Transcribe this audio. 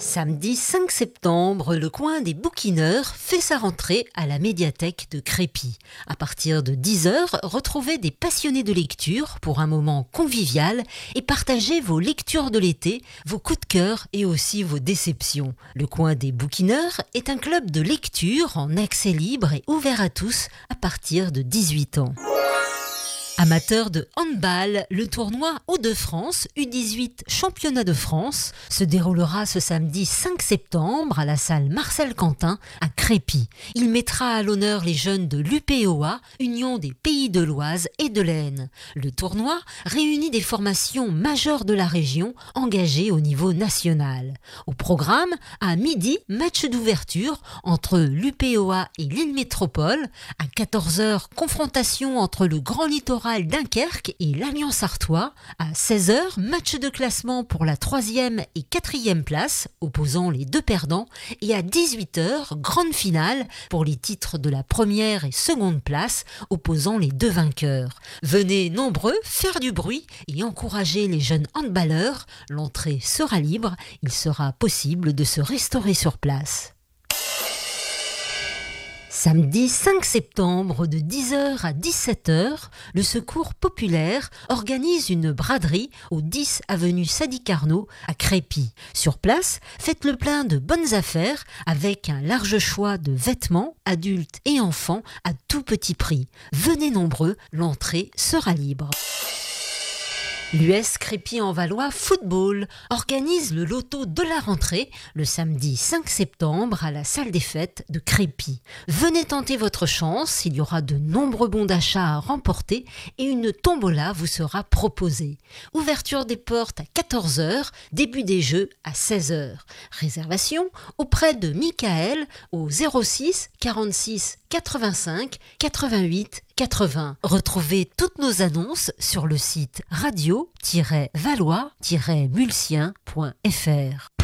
Samedi 5 septembre, le coin des bouquineurs fait sa rentrée à la médiathèque de Crépy. À partir de 10h, retrouvez des passionnés de lecture pour un moment convivial et partagez vos lectures de l'été, vos coups de cœur et aussi vos déceptions. Le coin des bouquineurs est un club de lecture en accès libre et ouvert à tous à partir de 18 ans. Amateur de handball, le tournoi Hauts-de-France U18 Championnat de France se déroulera ce samedi 5 septembre à la salle Marcel Quentin à Crépy. Il mettra à l'honneur les jeunes de l'UPOA, Union des Pays de l'Oise et de l'Aisne. Le tournoi réunit des formations majeures de la région engagées au niveau national. Au programme, à midi, match d'ouverture entre l'UPOA et l'île Métropole. À 14h, confrontation entre le Grand Littoral Dunkerque et l'Alliance Artois. À 16h, match de classement pour la 3e et 4e place, opposant les deux perdants. Et à 18h, grande finale pour les titres de la 1re et 2e place, opposant les deux vainqueurs. Venez nombreux faire du bruit et encourager les jeunes handballeurs. L'entrée sera libre, il sera possible de se restaurer sur place. Samedi 5 septembre de 10h à 17h, le Secours populaire organise une braderie au 10 avenue Sadi Carnot à Crépy. Sur place, faites le plein de bonnes affaires avec un large choix de vêtements, adultes et enfants à tout petit prix. Venez nombreux, l'entrée sera libre. L'US Crépy-en-Valois Football organise le loto de la rentrée le samedi 5 septembre à la salle des fêtes de Crépy. Venez tenter votre chance, il y aura de nombreux bons d'achat à remporter et une tombola vous sera proposée. Ouverture des portes à 14h, début des jeux à 16h. Réservation auprès de Michael au 06 46 85 88 80. Retrouvez toutes nos annonces sur le site radio-valois-mulsien.fr.